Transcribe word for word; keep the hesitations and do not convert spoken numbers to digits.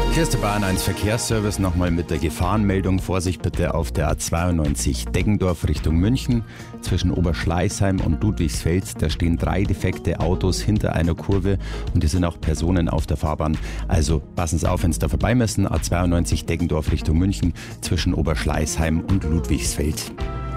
Hier ist der Bayern eins Verkehrsservice nochmal mit der Gefahrenmeldung. Vorsicht bitte auf der A zweiundneunzig Deggendorf Richtung München. Zwischen Oberschleißheim und Ludwigsfeld, da stehen drei defekte Autos hinter einer Kurve und es sind auch Personen auf der Fahrbahn. Also passen Sie auf, wenn Sie da vorbei müssen. A zweiundneunzig Deggendorf Richtung München zwischen Oberschleißheim und Ludwigsfeld.